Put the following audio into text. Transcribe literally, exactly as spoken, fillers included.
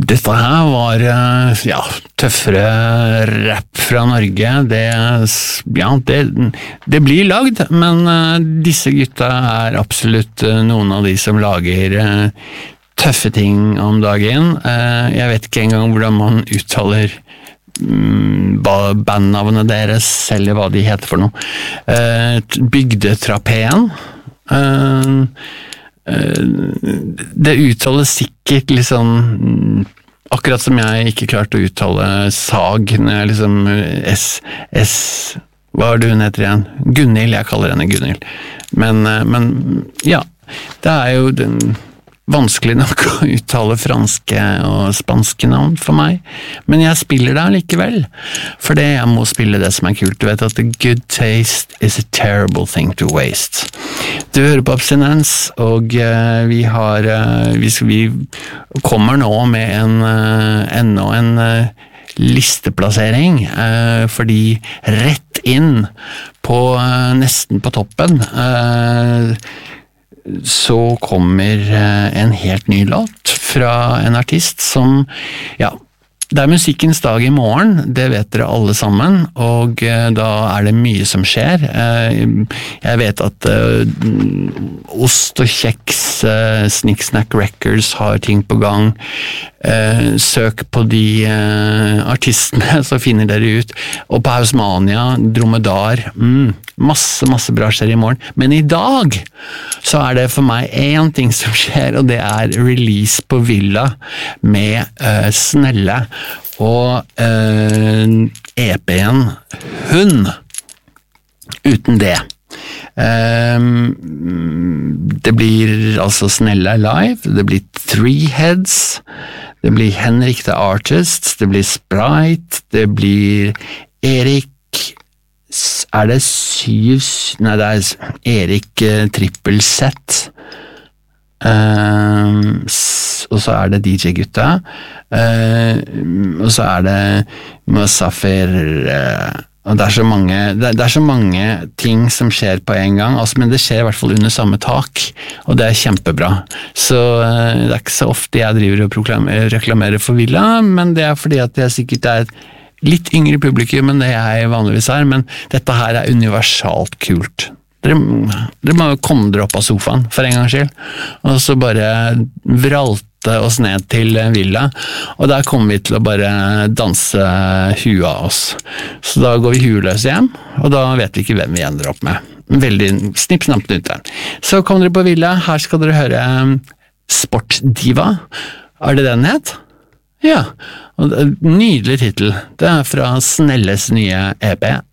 Dette her var ja, tøffere rap fra Norge. Det, ja, det, det blir lagd, men disse gutta er absolutt noen av de som lager tøffe ting om dagen. Jeg vet ikke engang hvordan man uttaler bandnavnet deres, eller hva de heter for noe. Bygdetrapeen. Det uttales sikkert liksom akkurat som jeg ikke klarte å uttale sag når jeg liksom S, S hva er det hun heter igjen? Gunhild, jeg kaller henne Gunhild men, men ja det er jo den vanskelig nok å uttale franske og spanske navn for meg, men jeg spiller det likevel, for det jeg må spille det som er kult. Du vet at the good taste is a terrible thing to waste. Du hører på Abstinens, og uh, vi har uh, vi, vi kommer nå med en uh, enda en uh, listeplassering, uh, fordi rett inn på uh, nesten på toppen uh, så kommer en helt ny låt fra en artist som, ja, det er musikkens dag i morgen, det vet dere alle sammen, og da er det mye som skjer. Jeg vet at Ost og Kjeks, Snicksnack Records har ting på gang. Søk på de artistene, så finner dere ut. Og på Hausmania, Dromedar, mm, masse, masse bra skjer i morgen. Men i dag så er det for meg en ting som skjer, og det er release på Villa med uh, Snelle og uh, E P-en Hun. Uten det. Um, det blir altså Snelle live, det blir Three Heads, det blir Henrik the Artist, det blir Sprite, det blir Erik, er det syv, nei det er Erik uh, trippel sett, um, og så er det D J-gutta, uh, og så er det Musafir, uh, og det er så mange, det, det er så mange ting som skjer på en gang, altså, men det skjer i hvert fall under samme tak, og det er kjempebra. Så uh, det er ikke så ofte jeg driver og reklamerer for Villa, men det er fordi at jeg sikkert er et litt yngre publikum enn det jeg vanligvis er, men dette her er universalt kult. Dere, dere må jo komme dere opp av sofaen for en gangs skyld, og så bare vralte oss ned til Villa, og der kommer vi til å bare danse huet av oss. Så da går vi hueløse hjem, og da vet vi ikke hvem vi ender opp med. Veldig snipp-snapp ute. Så kom dere på Villa, her skal dere høre Sportdiva. Er det den het? Ja, og nydelig titel. Det er fra Snelles nye E P,